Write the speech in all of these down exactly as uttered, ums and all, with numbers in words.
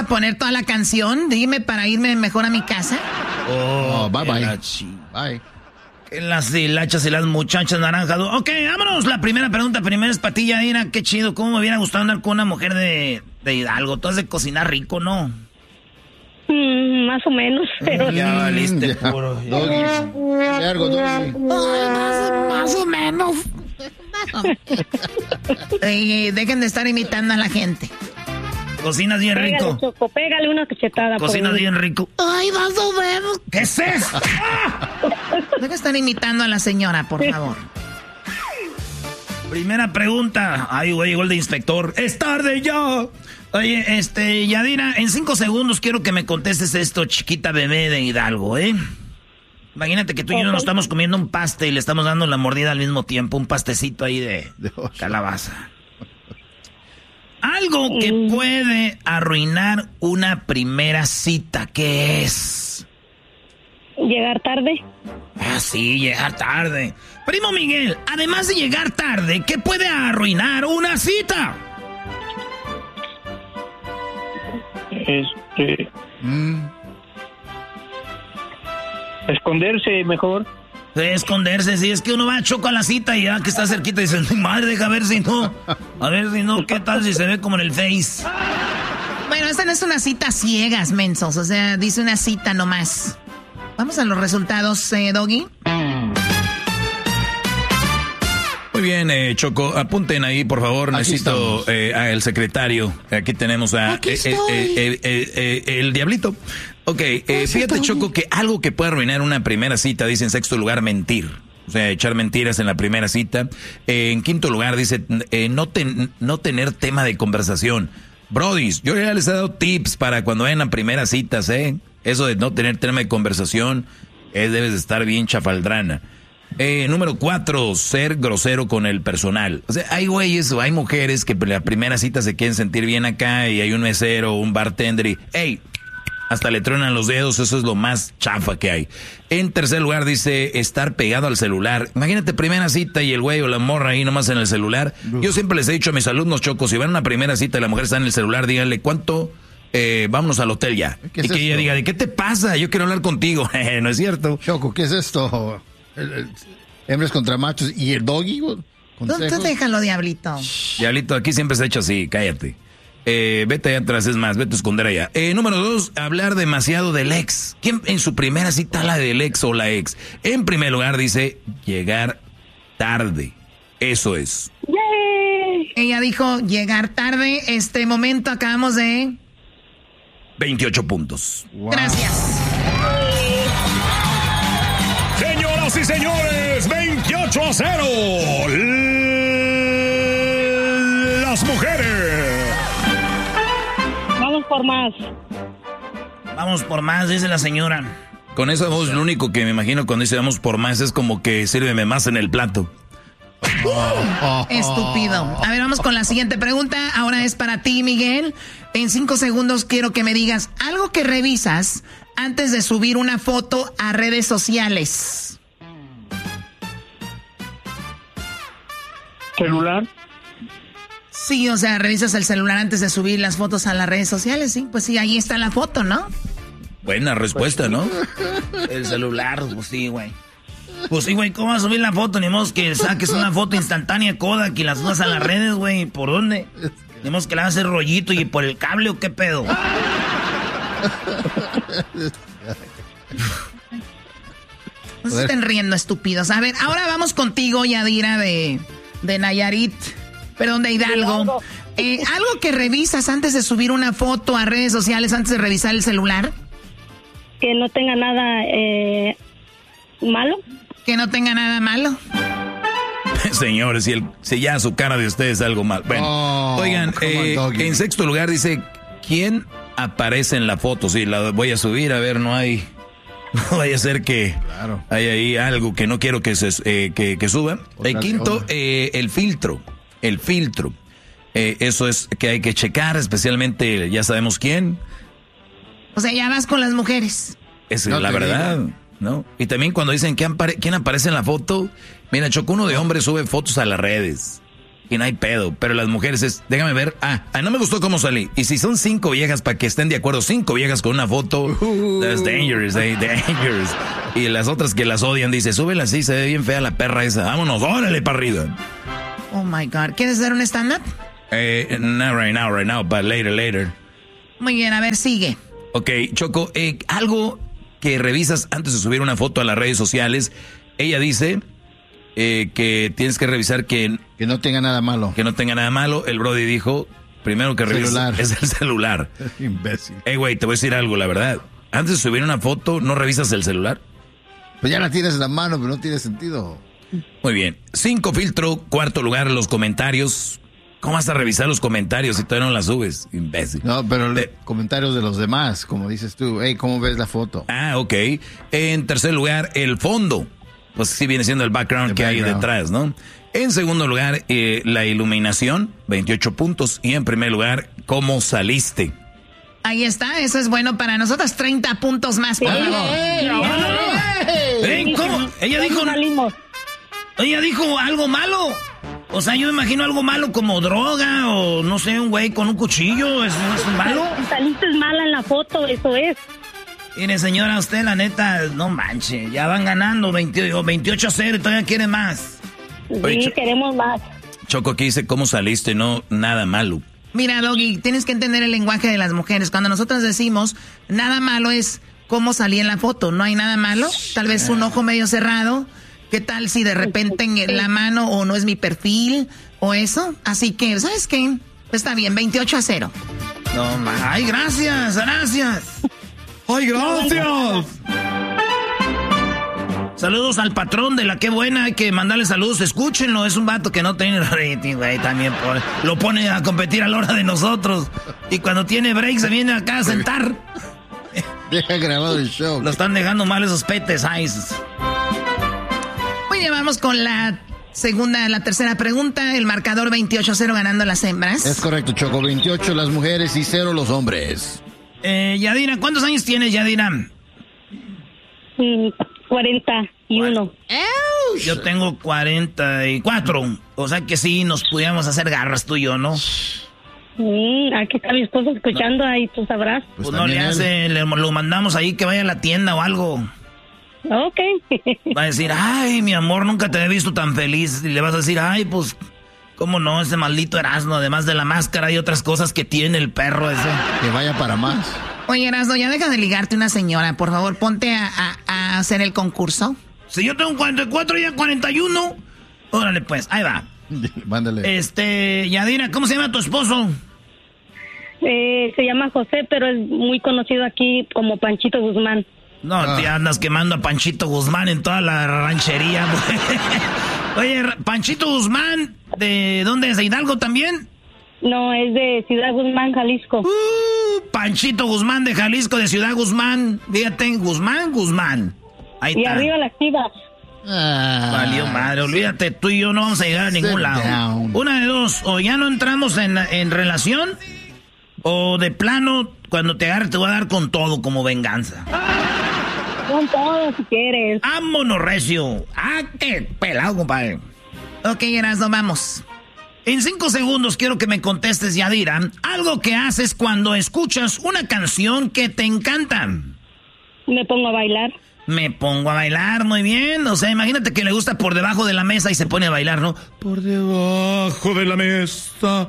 poner toda la canción? Dime para irme mejor a mi casa. Oh, bye bye. Bye. Las hilachas y las muchachas naranjas. Ok, vámonos. La primera pregunta primero es para ti, Yadira. Qué chido. ¿Cómo me hubiera gustado andar con una mujer de, de Hidalgo? Tú has de cocinar rico, ¿no? Mm, más o menos, pero... Ya valiste ya. puro. Doggy. Largo, Doggy. Ay, más, más o menos. Ey, dejen de estar imitando a la gente. Cocinas bien Pégale, rico. Choco, pégale una cachetada. Cocinas por bien rico. Ay, más o menos. ¿Qué es eso? Dejen de estar imitando a la señora, por favor. Primera pregunta. Ay, güey, llegó el de inspector. ¡Es tarde ya! Oye, este, Yadira, en cinco segundos quiero que me contestes esto, chiquita bebé de Hidalgo, ¿eh? Imagínate que tú y yo nos estamos comiendo un paste y le estamos dando la mordida al mismo tiempo, un pastecito ahí de, de calabaza. Algo que mm. puede arruinar una primera cita, ¿qué es? ¿Llegar tarde? Ah, sí, llegar tarde. Primo Miguel, además de llegar tarde, ¿qué puede arruinar una cita? Este... Mm. Esconderse mejor. Esconderse, sí, es que uno va a choco a la cita y ya que está cerquita dice, madre, deja ver si no. A ver si no, ¿qué tal si se ve como en el Face? Bueno, esta no es una cita ciegas, mensos. O sea, dice una cita nomás. Vamos a los resultados, eh, Doggy. Muy bien, eh, Choco, apunten ahí, por favor. Aquí necesito eh, al secretario. Aquí tenemos a Aquí eh, estoy. eh, eh, eh, eh, el diablito. Ok, eh, fíjate, Choco, que algo que puede arruinar una primera cita, dice en sexto lugar, mentir. O sea, echar mentiras en la primera cita. Eh, en quinto lugar, dice eh, no, ten, no tener tema de conversación. Brodis, yo ya les he dado tips para cuando vayan a primeras citas, ¿eh? Eso de no tener tema de conversación, eh, debes de estar bien chafaldrana. Eh, número cuatro, ser grosero con el personal. O sea, hay güeyes o hay mujeres que en la primera cita se quieren sentir bien acá y hay un mesero o un bartender y, hey, hasta le truenan los dedos, eso es lo más chafa que hay. En tercer lugar dice estar pegado al celular. Imagínate primera cita y el güey o la morra ahí nomás en el celular. Yo siempre les he dicho a mis alumnos, Chocos, si van a una primera cita y la mujer está en el celular, díganle cuánto, eh, vámonos al hotel ya. ¿Qué y es que ella esto? diga, ¿de qué te pasa? Yo quiero hablar contigo. No es cierto. Choco, ¿qué es esto? El, el, hembras contra machos. ¿Y el Doggy? Tú, tú déjalo, diablito. Diablito, aquí siempre se ha hecho así, cállate. Eh, vete allá atrás, es más, vete a esconder allá. Eh, número dos, hablar demasiado del ex. ¿Quién en su primera cita habla del ex o la ex? En primer lugar dice llegar tarde. Eso es. ¡Yay! Ella dijo llegar tarde. Este momento acabamos de... veintiocho puntos. Wow. Gracias. Señoras y señores, veintiocho a cero. Las mujeres. Vamos por más. Vamos por más, dice la señora. Con esa voz, lo único que me imagino cuando dice vamos por más es como que sírveme más en el plato. Estúpido. A ver, vamos con la siguiente pregunta. Ahora es para ti, Miguel. En cinco segundos quiero que me digas algo que revisas antes de subir una foto a redes sociales. Celular. Sí, o sea, revisas el celular antes de subir las fotos a las redes sociales, sí. Pues sí, ahí está la foto, ¿no? Buena respuesta, ¿no? El celular, pues sí, güey. Pues sí, güey, ¿cómo vas a subir la foto? Ni modo que saques una foto instantánea Kodak y las subas a las redes, güey. ¿Por dónde? Ni modo que le hagas el rollito y por el cable o qué pedo. No se estén riendo, estúpidos. A ver, ahora vamos contigo, Yadira, de, de Nayarit. Perdón, de Hidalgo. Eh, ¿Algo que revisas antes de subir una foto a redes sociales, antes de revisar el celular? Que no tenga nada eh, malo. Que no tenga nada malo. Señores, si, el, si ya su cara de ustedes es algo mal. Bueno, oh, oigan, eh, en sexto lugar dice, ¿quién aparece en la foto? Sí, la voy a subir, a ver, no hay... No vaya a ser que claro. hay ahí algo que no quiero que se eh, que, que suba. El quinto, eh, el filtro. El filtro. Eh, eso es que hay que checar, especialmente, ya sabemos quién. O sea, ya vas con las mujeres. Es no la verdad, digo. ¿No? Y también cuando dicen quién, apare quién aparece en la foto. Mira, Choco, uno de hombres sube fotos a las redes. y no hay pedo. Pero las mujeres es, déjame ver, ah, ah no me gustó cómo salí. Y si son cinco viejas para que estén de acuerdo, cinco viejas con una foto, that's dangerous, eh, dangerous. Y las otras que las odian, dice, súbela así, se ve bien fea la perra esa, vámonos, órale para arriba. Oh my God, ¿quieres hacer un stand-up? Eh, not right now, right now, but later, later. Muy bien, a ver, sigue. Ok, Choco, eh, algo que revisas antes de subir una foto a las redes sociales, ella dice... Eh, que tienes que revisar que, que no tenga nada malo. Que no tenga nada malo. El Brody dijo, primero que revisas es el celular. Imbécil. Ey, güey, te voy a decir algo, la verdad. Antes de subir una foto, ¿no revisas el celular? Pues ya la tienes en la mano, pero no tiene sentido. Muy bien. Cinco filtro, cuarto lugar, los comentarios. ¿Cómo vas a revisar los comentarios si todavía no las subes? Imbécil. No, pero los de... comentarios de los demás, como dices tú. Hey, ¿cómo ves la foto? Ah, ok. En tercer lugar, el fondo. Pues sí viene siendo el background el que background. hay detrás, ¿no? En segundo lugar, eh, la iluminación, veintiocho puntos. Y en primer lugar, cómo saliste. Ahí está, eso es bueno para nosotros. treinta puntos más, por favor. ¡Ey! No, no, no. ¡Ey! ¿Cómo? Ella dijo... Ella dijo algo malo. O sea, yo me imagino algo malo como droga o, no sé, un güey con un cuchillo. ¿Es, es malo? Saliste mala en la foto, eso es. Mire, señora, usted la neta, no manche, ya van ganando veintiocho a cero y todavía quiere más. Sí, Oye, queremos más. Choco, aquí dice cómo saliste, no nada malo. Mira, Doggy, tienes que entender el lenguaje de las mujeres. Cuando nosotros decimos nada malo es cómo salí en la foto, no hay nada malo. Tal vez un ojo medio cerrado. ¿Qué tal si de repente en la mano o no es mi perfil o eso? Así que, ¿sabes qué? Está bien, veintiocho a cero. No, ma. Ay, gracias, gracias. ¡Ay, gracias! Saludos al patrón de la Qué Buena, hay que mandarle saludos, escúchenlo, es un vato que no tiene rating, güey, también por, lo pone a competir a la hora de nosotros. Y cuando tiene break se viene acá a sentar. Deja grabado el show. Lo están dejando mal esos petes, ay. Muy bien, vamos con la segunda, la tercera pregunta, el marcador veintiocho a cero ganando las hembras. Es correcto, Choco, veintiocho las mujeres y cero los hombres. Eh, Yadira, ¿cuántos años tienes, Yadira? Mm, cuarenta y uno. Yo tengo cuarenta y cuatro. O sea que sí, nos pudiéramos hacer garras tú y yo, ¿no? Mm, aquí está mi esposo escuchando, no. Ahí tú sabrás. Pues, pues no le hace, le, lo mandamos ahí que vaya a la tienda o algo. Ok. Va a decir, ay, mi amor, nunca te he visto tan feliz. Y le vas a decir, ay, pues... ¿Cómo no? Ese maldito Erasmo, además de la máscara y otras cosas que tiene el perro ese. Que vaya para más. Oye, Erasmo, ya deja de ligarte una señora. Por favor, ponte a, a, a hacer el concurso. Si yo tengo cuarenta y cuatro y ella cuarenta y uno. Órale, pues, ahí va. Mándale. Este, Yadira, ¿cómo se llama tu esposo? Eh, se llama José, pero es muy conocido aquí como Panchito Guzmán. No, ah. te andas quemando a Panchito Guzmán en toda la ranchería. Oye, Panchito Guzmán, ¿de dónde es? ¿De Hidalgo también? No, es de Ciudad Guzmán, Jalisco. Uh, Panchito Guzmán de Jalisco, de Ciudad Guzmán. Fíjate, Guzmán, Guzmán. Ahí y está. arriba las Chivas. Ah, Valió madre, olvídate, tú y yo no vamos a llegar a ningún lado. Down. Una de dos, o ya no entramos en, en relación, o de plano, cuando te agarre te voy a dar con todo como venganza. Con todo si quieres. ¡Vámonos, recio! ¡Ah, qué pelado, compadre! Ok, Erasmo, vamos. En cinco segundos quiero que me contestes, Yadira, algo que haces cuando escuchas una canción que te encanta. Me pongo a bailar. Me pongo a bailar, muy bien. O sea, imagínate que le gusta Por Debajo de la Mesa y se pone a bailar, ¿no? Por debajo de la mesa,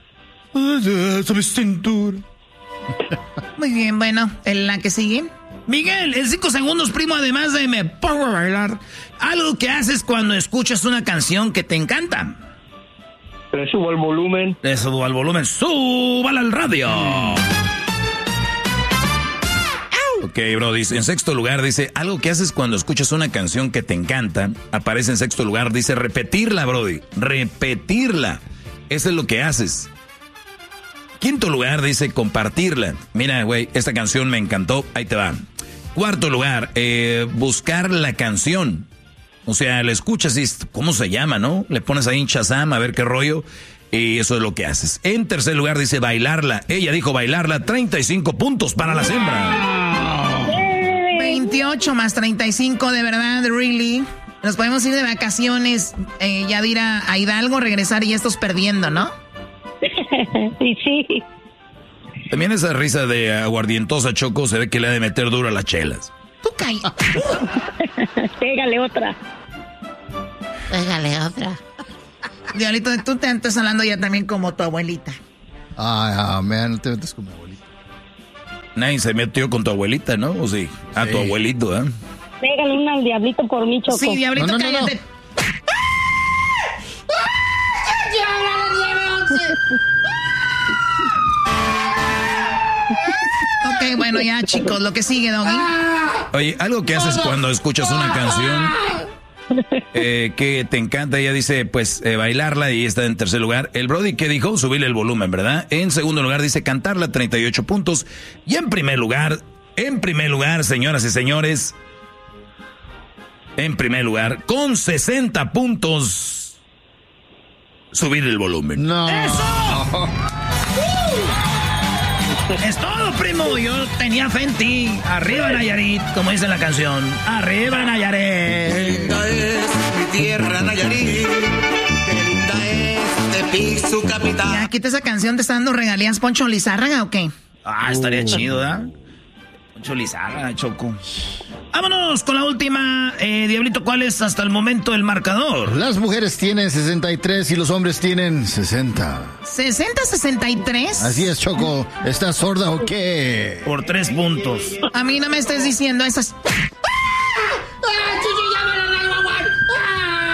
sobre cintura. Muy bien, bueno, ¿en la que sigue? Miguel, en cinco segundos, primo, además de me pongo a bailar, algo que haces cuando escuchas una canción que te encanta. Le subo el volumen. Le subo al volumen. ¡Súbala al radio! Ok, bro, dice, en sexto lugar dice, algo que haces cuando escuchas una canción que te encanta, aparece en sexto lugar, dice repetirla, brody, repetirla. Eso es lo que haces. Quinto lugar dice compartirla. Mira, güey, esta canción me encantó, ahí te va. Cuarto lugar, eh, buscar la canción. O sea, la escuchas y ¿cómo se llama, no? Le pones ahí en Shazam a ver qué rollo y eso es lo que haces. En tercer lugar dice bailarla. Ella dijo bailarla, treinta y cinco puntos para la hembra. veintiocho más treinta y cinco, de verdad, really. Nos podemos ir de vacaciones, eh, Yadira, a Hidalgo, regresar y estos perdiendo, ¿no? Sí, sí. También esa risa de aguardientosa, Choco, se ve que le ha de meter duro a las chelas. Tú caí. Pégale otra. Pégale otra. Diablito, tú te estás hablando ya también como tu abuelita. Ay, ah, man, no te metes con mi abuelita. Nadie se metió con tu abuelita, ¿no? ¿O sí? A sí. Tu abuelito, ¿eh? Pégale una al Diablito por mí, Choco. Sí, Diablito, no, no, cállate. No, no. Ok, bueno, ya, chicos, lo que sigue, Doggy. Oye, algo que haces cuando escuchas una canción eh, que te encanta, ella dice, pues, eh, bailarla, y está en tercer lugar. El Brody, ¿qué dijo? Subirle el volumen, ¿verdad? En segundo lugar dice cantarla, treinta y ocho puntos. Y en primer lugar, en primer lugar, señoras y señores, en primer lugar, con sesenta puntos, subir el volumen. ¡No! ¡Eso! Es todo, primo. Yo tenía fe en ti. Arriba, Nayarit, como dice la canción. Arriba, Nayarit. Qué linda es mi tierra, Nayarit. Qué linda es Tepic, su capital. Ya, quita esa canción. ¿Te está dando regalías Poncho Lizárraga o qué? Ah, estaría uh. chido, ¿verdad? Poncho Lizárraga, Choco. Vámonos con la última. Eh, Diablito, ¿cuál es hasta el momento el marcador? Las mujeres tienen sesenta y tres y los hombres tienen sesenta. ¿sesenta a sesenta y tres? Así es, Choco. ¿Estás sorda o qué? Por tres puntos. A mí no me estés diciendo esas...